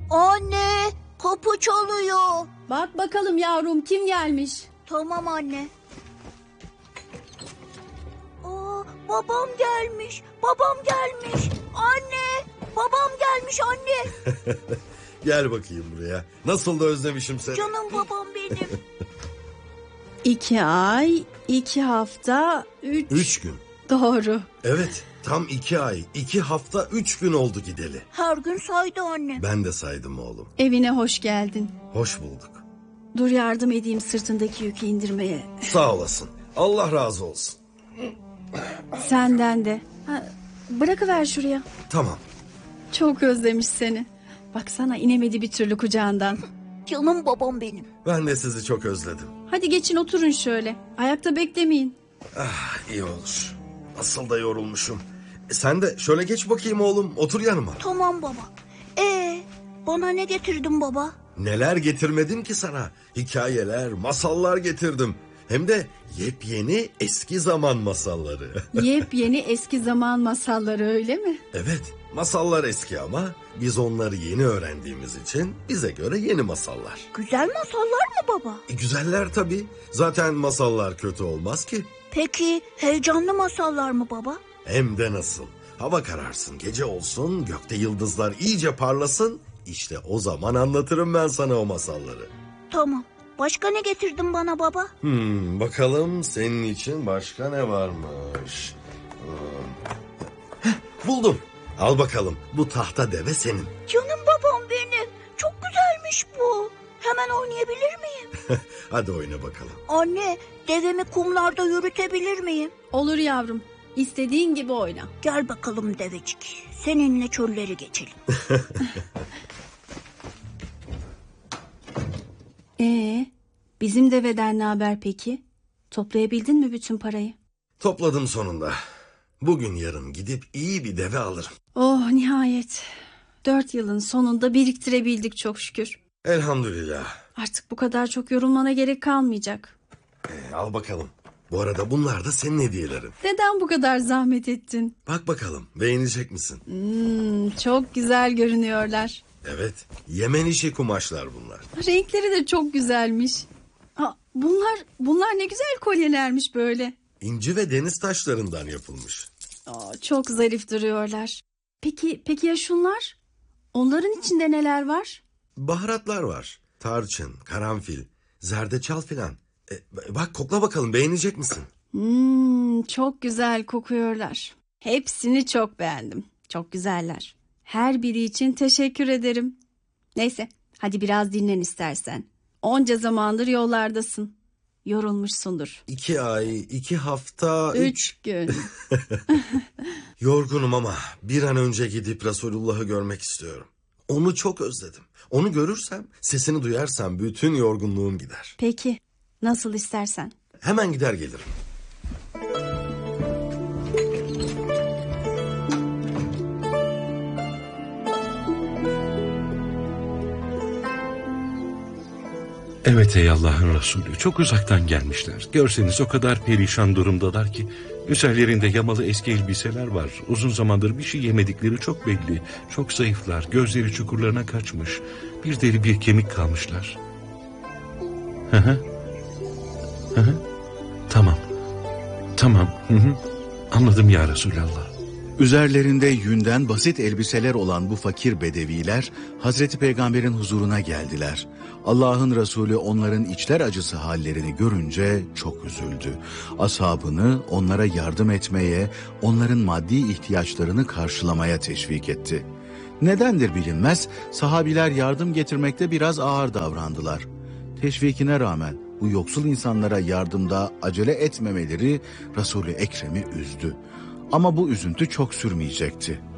Anne, kapı çalıyor. Bak bakalım yavrum, kim gelmiş? Tamam anne. Aa, babam gelmiş. Babam gelmiş. Anne, babam gelmiş anne. Gel bakayım buraya. Nasıl da özlemişim seni. Canım babam benim. 2 ay, 2 hafta, 3 gün. Doğru. Evet, tam 2 ay, 2 hafta, 3 gün oldu gideli. Her gün saydı anne. Ben de saydım oğlum. Evine hoş geldin. Hoş bulduk. Dur yardım edeyim sırtındaki yükü indirmeye. Sağ olasın. Allah razı olsun. Senden de. Bırakıver şuraya. Tamam. Çok özlemiş seni. Baksana inemedi bir türlü kucağından. Canım babam benim. Ben de sizi çok özledim. Hadi geçin oturun şöyle. Ayakta beklemeyin. Ah, iyi olur. Nasıl da yorulmuşum. Sen de şöyle geç bakayım oğlum. Otur yanıma. Tamam baba. Bana ne getirdin baba? Neler getirmedim ki sana. Hikayeler, masallar getirdim. Hem de yepyeni eski zaman masalları. Yepyeni eski zaman masalları, öyle mi? Evet, masallar eski ama biz onları yeni öğrendiğimiz için bize göre yeni masallar. Güzel masallar mı baba? Güzeller tabii. Zaten masallar kötü olmaz ki. Peki heyecanlı masallar mı baba? Hem de nasıl. Hava kararsın, gece olsun, gökte yıldızlar iyice parlasın. İşte o zaman anlatırım ben sana o masalları. Tamam. Başka ne getirdin bana baba? Bakalım senin için başka ne varmış. Buldum. Al bakalım. Bu tahta deve senin. Canım babam benim. Çok güzelmiş bu. Hemen oynayabilir miyim? Hadi oyna bakalım. Anne, devemi kumlarda yürütebilir miyim? Olur yavrum. İstediğin gibi oyna. Gel bakalım devecik. Seninle çölleri geçelim. Bizim deveden ne haber peki? Toplayabildin mi bütün parayı? Topladım sonunda. Bugün yarın gidip iyi bir deve alırım. Oh nihayet. 4 yılın sonunda biriktirebildik çok şükür. Elhamdülillah. Artık bu kadar çok yorulmana gerek kalmayacak. Al bakalım. Bu arada bunlar da senin hediyelerin. Neden bu kadar zahmet ettin? Bak bakalım beğenecek misin? Çok güzel görünüyorlar. Evet, Yemen işi kumaşlar bunlar. Renkleri de çok güzelmiş. Bunlar ne güzel kolyelermiş böyle. İnci ve deniz taşlarından yapılmış. Çok zarif duruyorlar. Peki ya şunlar? Onların içinde neler var? Baharatlar var. Tarçın, karanfil, zerdeçal filan. Bak kokla bakalım beğenecek misin? Çok güzel kokuyorlar. Hepsini çok beğendim. Çok güzeller. Her biri için teşekkür ederim. Neyse, hadi biraz dinlen istersen. Onca zamandır yollardasın. Yorulmuşsundur. 2 ay, 2 hafta... 3 gün. Yorgunum ama bir an önce gidip Resulullah'ı görmek istiyorum. Onu çok özledim. Onu görürsem, sesini duyarsam bütün yorgunluğum gider. Peki, nasıl istersen. Hemen gider gelirim. Evet ey Allah'ın Resulü, çok uzaktan gelmişler. Görseniz o kadar perişan durumdalar ki üzerlerinde yamalı eski elbiseler var. Uzun zamandır bir şey yemedikleri çok belli. Çok zayıflar, gözleri çukurlarına kaçmış. Bir deri bir kemik kalmışlar. Tamam. Anladım ya Resulallah. Üzerlerinde yünden basit elbiseler olan bu fakir bedeviler Hazreti Peygamber'in huzuruna geldiler. Allah'ın Resulü onların içler acısı hallerini görünce çok üzüldü. Ashabını onlara yardım etmeye, onların maddi ihtiyaçlarını karşılamaya teşvik etti. Nedendir bilinmez, sahabiler yardım getirmekte biraz ağır davrandılar. Teşvikine rağmen bu yoksul insanlara yardımda acele etmemeleri Resul-i Ekrem'i üzdü. Ama bu üzüntü çok sürmeyecekti.